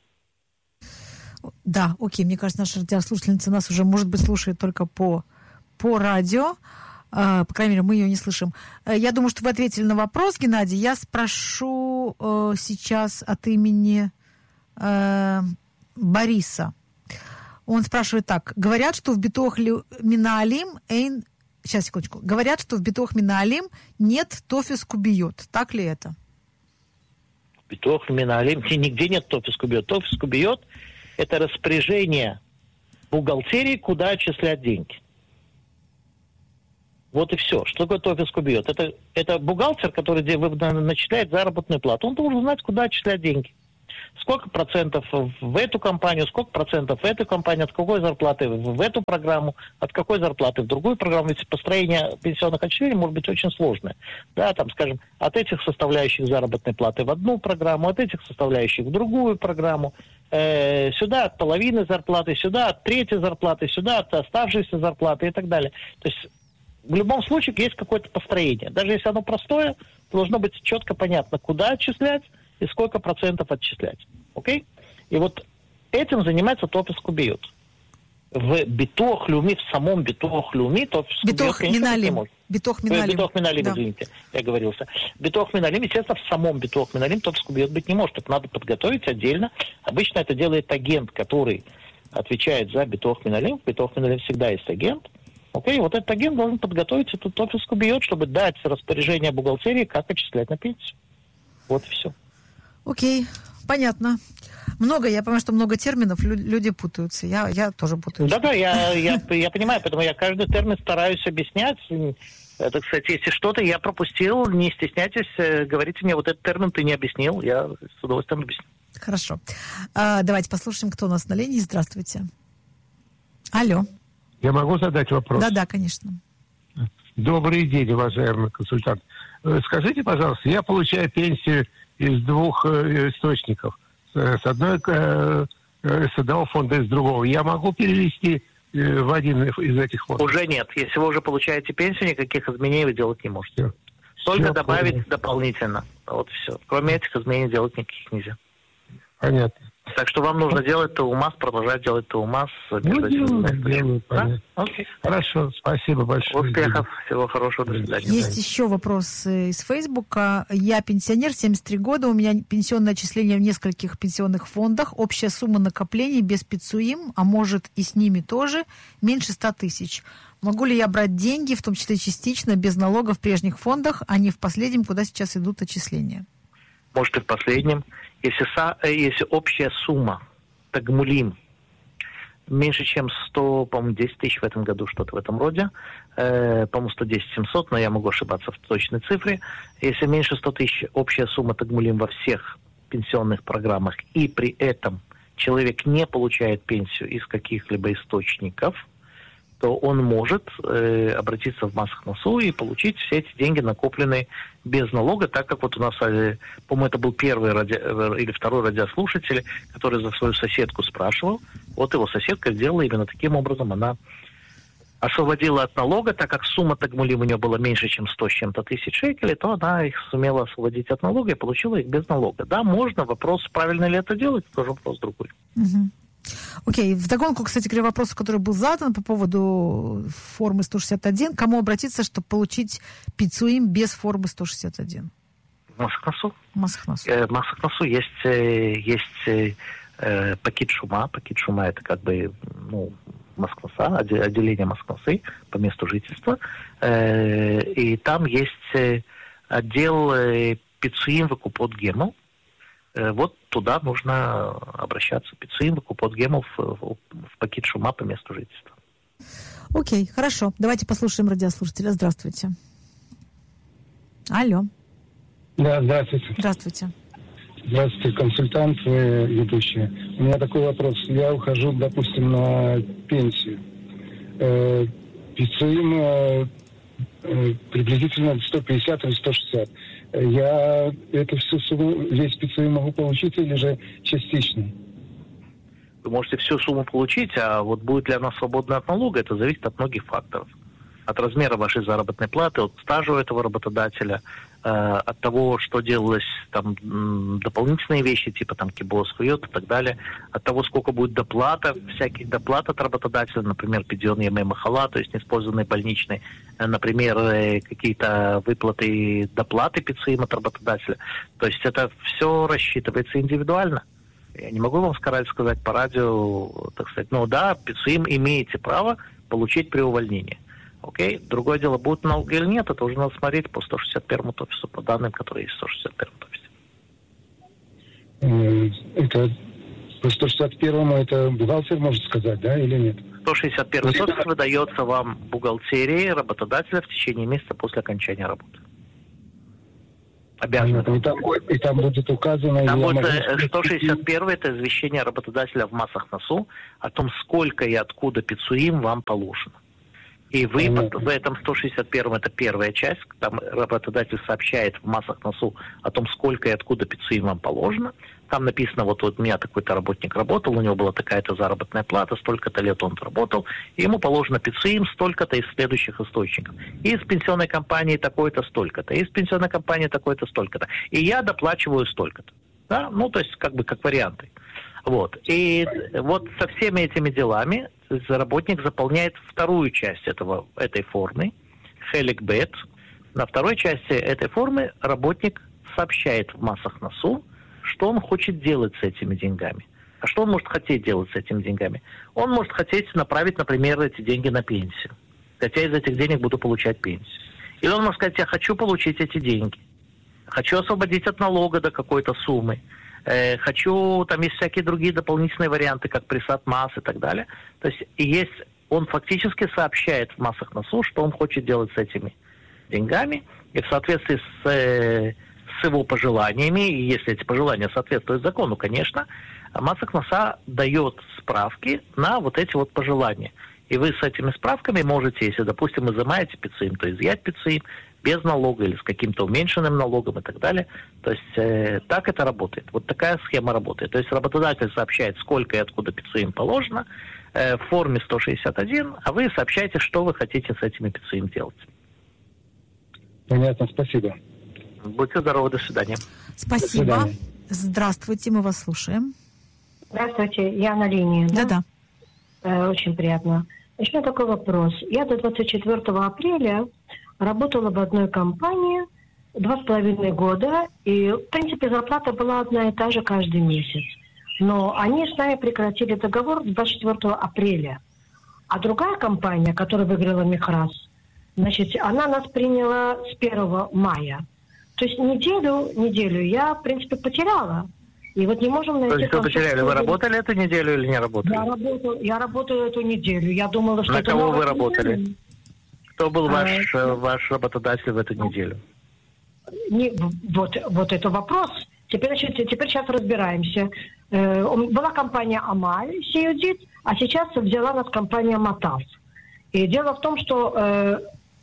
Да, окей. Мне кажется, наша радиослушательница нас уже, может быть, слушает только по, по радио. По крайней мере, мы ее не слышим. Я думаю, что вы ответили на вопрос, Геннадий. Я спрошу э, сейчас от имени э, Бориса. Он спрашивает так. Говорят, что в битуах миналим эйн... Сейчас, секундочку. Говорят, что в битуах миналим нет тофис кубиот. Так ли это? В битуах миналим нигде нет тофис кубиот. Тофис кубиот – это распоряжение бухгалтерии, куда отчислять деньги. Вот и все. Что такое ТОФИС кубиот? Это, это бухгалтер, который начисляет заработную плату. Он должен знать, куда отчислять деньги. Сколько процентов в эту компанию, сколько процентов в эту компанию, от какой зарплаты в эту программу, от какой зарплаты в другую программу. Ведь построение пенсионных отчислений может быть очень сложное. Да, там, скажем, от этих составляющих заработной платы в одну программу, от этих составляющих в другую программу. Э, сюда от половины зарплаты, сюда от трети зарплаты, сюда от оставшейся зарплаты и так далее. То есть в любом случае есть какое-то построение. Даже если оно простое, должно быть четко понятно, куда отчислять и сколько процентов отчислять. Окей? И вот этим занимается ТОФИС кубиот. В Битох Леуми, в самом Битох Леуми, ТОФИС кубиот, конечно, не может. Битох Миналим. Битох Миналим, да. Извините, я говорился. Битох Миналим, естественно, в самом Битох Миналим ТОФИС кубиот быть не может. Это надо подготовить отдельно. Обычно это делает агент, который отвечает за Битох Миналим. В Битох Миналим всегда есть агент. Окей, вот этот агент должен подготовить этот ТОФИС кубиот, чтобы дать распоряжение бухгалтерии, как отчислять на пенсию. Вот и все. Окей, понятно. Много, я понимаю, что много терминов, люди путаются. Я, я тоже путаюсь. Да-да, я, я, я понимаю, поэтому я каждый термин стараюсь объяснять. Это, кстати, если что-то я пропустил, не стесняйтесь, говорите мне, вот этот термин ты не объяснил, я с удовольствием объясню. Хорошо. А, давайте послушаем, кто у нас на линии. Здравствуйте. Алло. Я могу задать вопрос? Да-да, конечно. Добрый день, уважаемый консультант. Скажите, пожалуйста, я получаю пенсию из двух э, источников. С, с, одной, э, с одного фонда и с другого. Я могу перевести э, в один из этих фондов? Уже нет. Если вы уже получаете пенсию, никаких изменений вы делать не можете. Все. Только все добавить понял. Дополнительно. Вот все. Кроме этих изменений делать никаких нельзя. Понятно. Так что вам нужно делать ТОУМАС, продолжать делать ТОУМАС. Ну, делаю, делаю, понятно. Да? Окей. Хорошо, спасибо большое. Успехов, всего хорошего, до свидания. Есть еще вопрос из Фейсбука. Я пенсионер, семьдесят три года, у меня пенсионное отчисление в нескольких пенсионных фондах, общая сумма накоплений без ПИЦУИМ, а может и с ними тоже, меньше ста тысяч. Могу ли я брать деньги, в том числе частично, без налога в прежних фондах, а не в последнем, куда сейчас идут отчисления? Может и в последнем. Если, са, если общая сумма тагмулим меньше, чем сто, по-моему, десять тысяч в этом году, что-то в этом роде, э, по-моему, сто десять семьсот, но я могу ошибаться в точной цифре. Если меньше ста тысяч общая сумма тагмулим во всех пенсионных программах, и при этом человек не получает пенсию из каких-либо источников, то он может э, обратиться в Масхнасу и получить все эти деньги, накопленные без налога, так как вот у нас, э, по-моему, это был первый ради... или второй радиослушатель, который за свою соседку спрашивал. Вот его соседка сделала именно таким образом. Она освободила от налога, так как сумма тагмулим у нее была меньше, чем сто с чем-то тысяч шекелей, то она их сумела освободить от налога и получила их без налога. Да, можно. Вопрос, правильно ли это делать, тоже вопрос другой. Угу. Окей, вдогонку, кстати говоря, вопрос, который был задан по поводу формы сто шестьдесят один. Кому обратиться, чтобы получить ПИЦУИМ без формы сто шестьдесят один? В Масхнасу. Масхнасу. Э, в Масхнасу есть, э, есть э, пакет шума. Пакет шума это как бы, ну, Масхнаса, отделение Масхнасы по месту жительства. Э, и там есть э, отдел э, ПИЦУИМ выкупот гемов. Вот туда нужно обращаться. ПИЦУИМ, выкупот гемов в, в пакет шума по месту жительства. Окей, хорошо. Давайте послушаем радиослушателя. Здравствуйте. Алло. Да, здравствуйте. Здравствуйте. Здравствуйте, консультант, ведущая. У меня такой вопрос. Я ухожу, допустим, на пенсию. Э, ПИЦУИМ э, э, приблизительно сто пятьдесят или сто шестьдесят. Я эту всю сумму, весь ПИЦУИМ могу получить или же частично? Вы можете всю сумму получить, а вот будет ли она свободна от налога, это зависит от многих факторов. От размера вашей заработной платы, от стажа у этого работодателя, э, от того, что делалось, там, м, дополнительные вещи, типа там кибос, хуйот и так далее, от того, сколько будет доплата, всяких доплат от работодателя, например, пидион ямэ махала, то есть неиспользованный больничный, э, например, э, какие-то выплаты, доплаты ПИЦУИМ от работодателя. То есть это все рассчитывается индивидуально. Я не могу вам сказать, сказать по радио, так сказать, ну да, ПИЦУИМ имеете право получить при увольнении. Окей. Другое дело, будет налог или нет, это уже надо смотреть по сто шестьдесят первому ТОФИСу, по данным, которые есть в сто шестьдесят первом ТОФИСе. Это по сто шестьдесят первому это бухгалтер может сказать, да, или нет? сто шестьдесят первый отпуск выдается вам бухгалтерией работодателя в течение месяца после окончания работы. Обязаны. И там, и там будет указано... Там будет сто шестьдесят первый это извещение работодателя в массах НАСУ о том, сколько и откуда пицуим вам положено. И вы Понятно. в этом сто шестьдесят первом это первая часть, там работодатель сообщает в массах НАСУ о том, сколько и откуда пицуим вам положено. Там написано, вот, вот у меня такой-то работник работал, у него была такая-то заработная плата, столько-то лет он работал, и ему положено пицуим столько-то из следующих источников. И из пенсионной компании такой-то столько-то, и из пенсионной компании такой-то столько-то. И я доплачиваю столько-то. Да? Ну, то есть, как бы, как варианты. Вот. И вот со всеми этими делами работник заполняет вторую часть этого, этой формы, Хелик Бет. На второй части этой формы работник сообщает в массах НАСУ, что он хочет делать с этими деньгами. А что он может хотеть делать с этими деньгами? Он может хотеть направить, например, эти деньги на пенсию. Хотя из этих денег буду получать пенсию. Или он может сказать, я хочу получить эти деньги. Хочу освободить от налога до какой-то суммы. Э, хочу, там есть всякие другие дополнительные варианты, как присад масс и так далее. То есть, и есть, он фактически сообщает в массах НАСУ, что он хочет делать с этими деньгами. И в соответствии с... Э, с его пожеланиями, и если эти пожелания соответствуют закону, конечно, массах НАСА дает справки на вот эти вот пожелания. И вы с этими справками можете, если, допустим, изымаете пиццим, то изъять пиццим без налога или с каким-то уменьшенным налогом и так далее. То есть э, так это работает. Вот такая схема работает. То есть работодатель сообщает, сколько и откуда пиццим положено э, в форме сто шестьдесят один, а вы сообщаете, что вы хотите с этими пиццим делать. Понятно, спасибо. Будьте здоровы, до свидания. Спасибо. До свидания. Здравствуйте, мы вас слушаем. Здравствуйте, я на линии. Да-да. Э, очень приятно. Еще такой вопрос. Я до двадцать четвёртого апреля работала в одной компании два с половиной года, и, в принципе, зарплата была одна и та же каждый месяц. Но они с нами прекратили договор двадцать четвёртого апреля. А другая компания, которая выиграла Мехраз, значит, она нас приняла с первого мая. То есть неделю, неделю я, в принципе, потеряла. И вот не можем найти... То есть вы потеряли? Вы работали эту неделю или не работали? Я работала, я работала эту неделю. Я думала, что... На это кого новая вы работали? неделя. Кто был ваш, а, ваш работодатель в эту неделю? Не, вот, вот это вопрос. Теперь, значит, теперь сейчас разбираемся. Э, была компания Амаль Сиюдит, а сейчас взяла нас компания Матав. И дело в том, что... Э,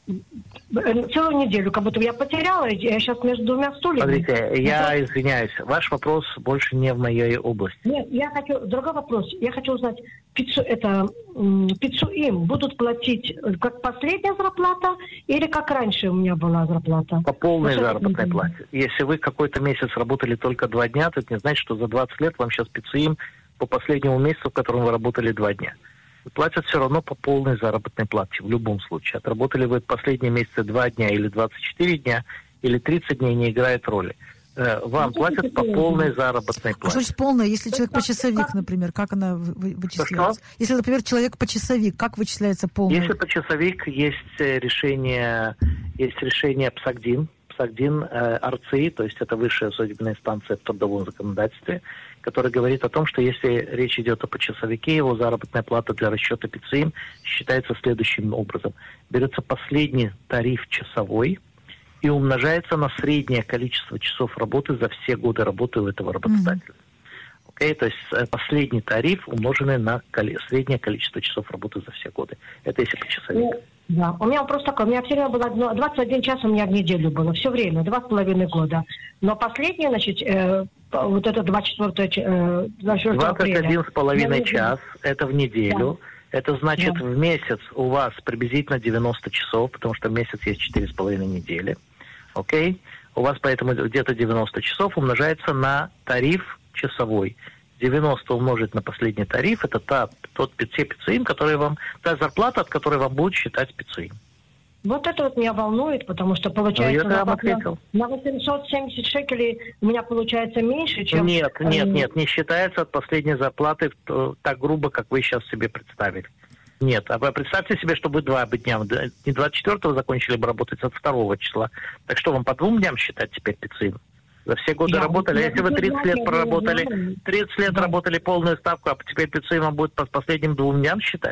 целую неделю, как будто я потеряла, я сейчас между двумя стульями. Смотрите, я извиняюсь, ваш вопрос больше не в моей области. Нет, я хочу, другой вопрос, я хочу узнать, пиццу, это, пиццу им будут платить как последняя зарплата или как раньше у меня была зарплата? По полной вот заработной плате. Если вы какой-то месяц работали только два дня, то это не значит, что за двадцать лет вам сейчас пиццу им по последнему месяцу, в котором вы работали два дня. Платят все равно по полной заработной плате в любом случае. Отработали вы последние месяцы два дня или двадцать четыре дня, или тридцать дней, не играет роли. Вам ну, платят по полной заработной плате. А что значит полная, если человек почасовик, например, как она вычисляется? Что? Если, например, человек почасовик, как вычисляется полная? Если почасовик, есть решение, есть решение Псагдин, Псагдин э, Арци, то есть это высшая судебная инстанция в трудовом законодательстве, который говорит о том, что если речь идет о почасовике, его заработная плата для расчета пиццим считается следующим образом. Берется последний тариф часовой и умножается на среднее количество часов работы за все годы работы у этого работодателя. Mm-hmm. Okay? То есть последний тариф, умноженный на коли- среднее количество часов работы за все годы. Это если почасовик. Mm-hmm. Да, у меня вопрос такой, у меня все время было двадцать один час у меня в неделю было, все время, два с половиной года. Но последнее, значит, э, вот это двадцать четвёртое апреля. двадцать один с половиной час, это в неделю. Да. Это значит, да. В месяц у вас приблизительно девяносто часов, потому что в месяц есть четыре с половиной недели. Окей? У вас поэтому где-то девяносто часов умножается на тариф часовой. девяносто умножить на последний тариф, это та, тот те пиццуим, которые вам, та зарплата, от которой вам будут считать пиццуим. Вот это вот меня волнует, потому что получается на, на восемьсот семьдесят шекелей у меня получается меньше, чем... Нет, нет, нет, не считается от последней зарплаты так грубо, как вы сейчас себе представили. Нет, а вы представьте себе, что вы два дня, не двадцать четвёртого закончили бы работать, а второго числа. Так что вам по двум дням считать теперь пиццуим? За все годы я работали. А если вы тридцать лет проработали, тридцать лет да. работали полную ставку, а теперь пиццуим вам будет по последним двум дням считать?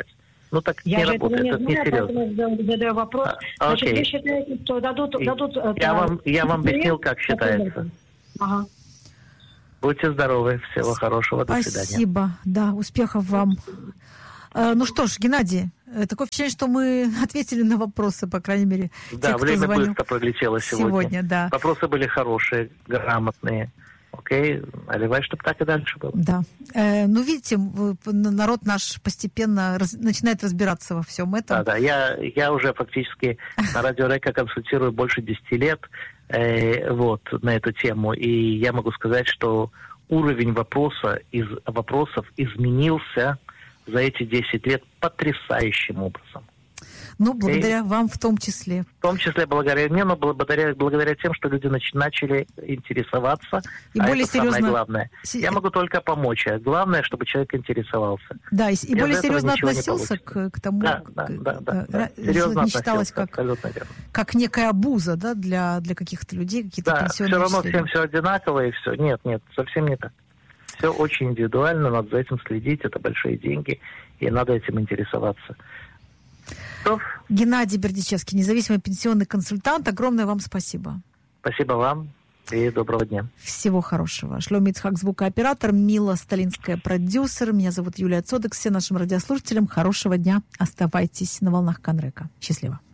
Ну так я не же работает, не это знаю, несерьезно. поэтому задаю вопрос. А, Значит, окей. вы считаете, что дадут... дадут я, это, вам, я вам объяснил, как считается. Ага. Будьте здоровы, всего хорошего, до Спасибо. свидания. Спасибо, да, успехов вам. Э, ну что ж, Геннадий, э, такое впечатление, что мы ответили на вопросы, по крайней мере, Да, тех, кто время звонил быстро пролетело сегодня. сегодня, да. Вопросы были хорошие, грамотные. Окей, наливай, чтобы так и дальше было. Да. Э, ну, видите, народ наш постепенно раз, начинает разбираться во всем этом. Да, да. Я, я уже фактически на Радио Река консультирую больше десяти лет э, вот, на эту тему. И я могу сказать, что уровень вопроса из, вопросов изменился за эти десять лет потрясающим образом. Ну, благодаря okay. вам в том числе. В том числе благодаря мне, но благодаря, благодаря тем, что люди нач, начали интересоваться. И а более это серьезно... самое главное. Я могу только помочь. А главное, чтобы человек интересовался. Да, и, и более серьезно относился к, к тому, да, да, к, да, да, к, да. Серьезно не считалось как, абсолютно как некая абуза, да, для, для каких-то людей, какие-то да, пенсионные все равно члены. всем все одинаково и все. Нет, нет, совсем не так. Все очень индивидуально, надо за этим следить, это большие деньги, и надо этим интересоваться. Что? Геннадий Бердичевский, независимый пенсионный консультант. Огромное вам спасибо. Спасибо вам и доброго дня. Всего хорошего. Шломи Ицхак, звукооператор, Мила Сталинская, продюсер. Меня зовут Юлия Цодек. Всем нашим радиослушателям хорошего дня. Оставайтесь на волнах Канрека. Счастливо.